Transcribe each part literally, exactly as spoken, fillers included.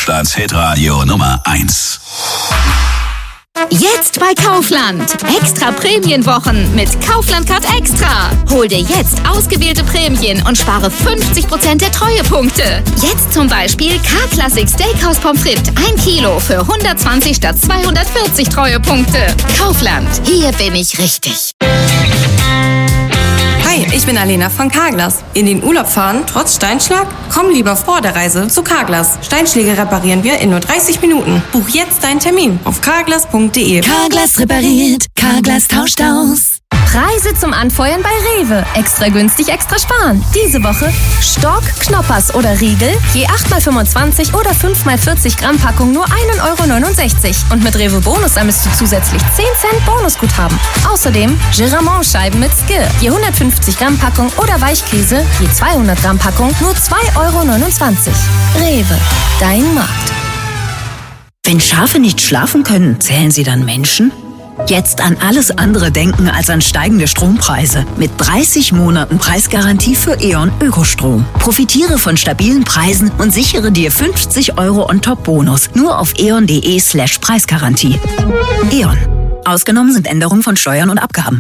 Deutschlands Hitradio Nummer eins. Jetzt bei Kaufland. Extra Prämienwochen mit Kaufland Card Extra. Hol dir jetzt ausgewählte Prämien und spare fünfzig Prozent der Treuepunkte. Jetzt zum Beispiel K-Classic Steakhouse Pommes frites ein Kilo für hundertzwanzig statt zweihundertvierzig Treuepunkte. Kaufland, hier bin ich richtig. Hi, ich bin Alena von Carglass. In den Urlaub fahren, trotz Steinschlag? Komm lieber vor der Reise zu Carglass. Steinschläge reparieren wir in nur dreißig Minuten. Buch jetzt deinen Termin auf carglass punkt de. Carglass repariert, Carglass tauscht aus. Preise zum Anfeuern bei Rewe. Extra günstig, extra sparen. Diese Woche Stork, Knoppers oder Riegel. Je acht mal fünfundzwanzig oder fünf mal vierzig Gramm Packung nur ein Euro neunundsechzig. Und mit Rewe Bonus sammelst du zusätzlich zehn Cent Bonusguthaben. Außerdem Geramont-Scheiben mit Skill. Je hundertfünfzig Gramm Packung oder Weichkäse. Je zweihundert Gramm Packung nur zwei Euro neunundzwanzig. Rewe, dein Markt. Wenn Schafe nicht schlafen können, zählen sie dann Menschen? Jetzt an alles andere denken als an steigende Strompreise. Mit dreißig Monaten Preisgarantie für E.ON Ökostrom. Profitiere von stabilen Preisen und sichere dir fünfzig Euro on-top-Bonus. Nur auf eon.de slash Preisgarantie. E.ON. Ausgenommen sind Änderungen von Steuern und Abgaben.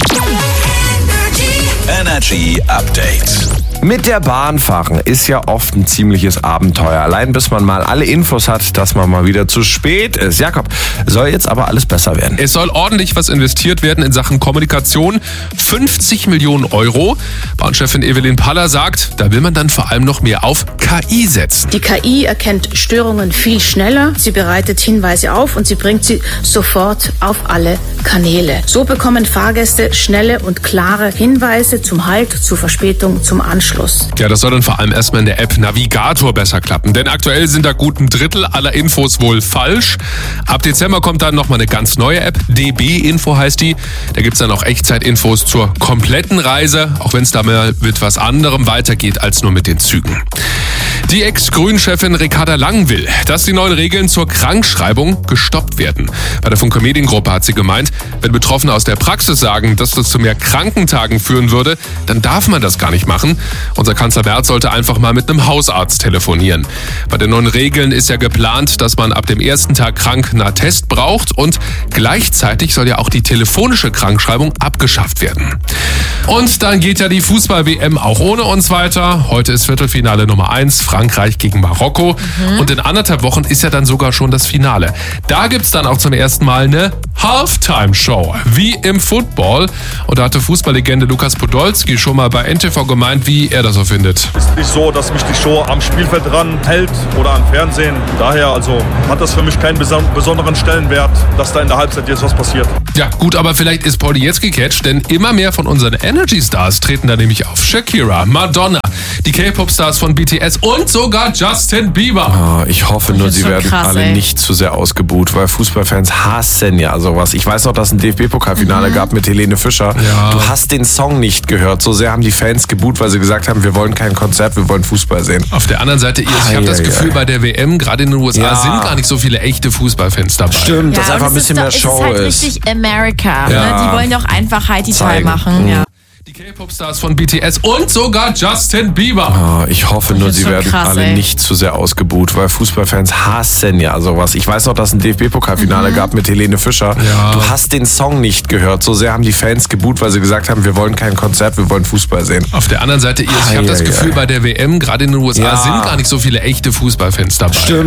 Energy Update. Mit der Bahn fahren ist ja oft ein ziemliches Abenteuer. Allein bis man mal alle Infos hat, dass man mal wieder zu spät ist. Jakob, soll jetzt aber alles besser werden. Es soll ordentlich was investiert werden in Sachen Kommunikation. fünfzig Millionen Euro. Bahnchefin Evelyn Paller sagt, da will man dann vor allem noch mehr auf K I setzen. Die K I erkennt Störungen viel schneller. Sie bereitet Hinweise auf und sie bringt sie sofort auf alle Kanäle. So bekommen Fahrgäste schnelle und klare Hinweise zum Halt, zur Verspätung, zum Anschluss. Ja, das soll dann vor allem erstmal in der App Navigator besser klappen. Denn aktuell sind da gut ein Drittel aller Infos wohl falsch. Ab Dezember kommt dann nochmal eine ganz neue App. D B-Info heißt die. Da gibt's dann auch Echtzeitinfos zur kompletten Reise. Auch wenn es da mal mit was anderem weitergeht als nur mit den Zügen. Die Ex-Grünen-Chefin Ricarda Lang will, dass die neuen Regeln zur Krankschreibung gestoppt werden. Bei der Funke Mediengruppe hat sie gemeint, wenn Betroffene aus der Praxis sagen, dass das zu mehr Krankentagen führen würde, dann darf man das gar nicht machen. Unser Kanzler Merz sollte einfach mal mit einem Hausarzt telefonieren. Bei den neuen Regeln ist ja geplant, dass man ab dem ersten Tag krank einen Attest braucht und gleichzeitig soll ja auch die telefonische Krankschreibung abgeschafft werden. Und dann geht ja die Fußball-W M auch ohne uns weiter. Heute ist Viertelfinale Nummer eins, Frankreich gegen Marokko. Mhm. Und in anderthalb Wochen ist ja dann sogar schon das Finale. Da gibt's dann auch zum ersten Mal eine Halftime-Show, wie im Football. Und da hatte Fußballlegende Lukas Podolski schon mal bei N T V gemeint, wie er das so findet. Es ist nicht so, dass mich die Show am Spielfeld dran hält oder am Fernsehen. Daher also hat das für mich keinen besonderen Stellenwert, dass da in der Halbzeit jetzt was passiert. Ja gut, aber vielleicht ist Pauli jetzt gecatcht, denn immer mehr von unseren Energy-Stars treten da nämlich auf. Shakira, Madonna, die K-Pop-Stars von B T S und sogar Justin Bieber. Oh, ich hoffe nur, sie werden krass, alle ey. nicht zu sehr ausgebuht, weil Fußballfans hassen ja sowas. Ich weiß noch, dass es ein D F B-Pokalfinale mhm. gab mit Helene Fischer. Ja. Du hast den Song nicht gehört. So sehr haben die Fans geboot, weil sie gesagt haben, wir wollen kein Konzert, wir wollen Fußball sehen. Auf der anderen Seite, ich ah, habe ja, das Gefühl, ja. bei der W M, gerade in den U S A, ja. sind gar nicht so viele echte Fußballfans dabei. Stimmt, ja, dass einfach ein bisschen doch, mehr Show ist. Es ist halt ist. richtig America. Ja. Ne? Die wollen doch einfach Heidi Teil machen. Mhm. Ja. Die K-Pop-Stars von B T S und sogar Justin Bieber. Oh, ich hoffe nur, sie werden krass, alle ey. nicht zu sehr ausgebuht, weil Fußballfans hassen ja sowas. Ich weiß noch, dass es ein D F B-Pokalfinale mhm. gab mit Helene Fischer. Ja. Du hast den Song nicht gehört. So sehr haben die Fans geboot, weil sie gesagt haben, wir wollen kein Konzert, wir wollen Fußball sehen. Auf der anderen Seite, ich habe das Gefühl, bei der W M, gerade in den U S A, ja. sind gar nicht so viele echte Fußballfans dabei. Stimmt.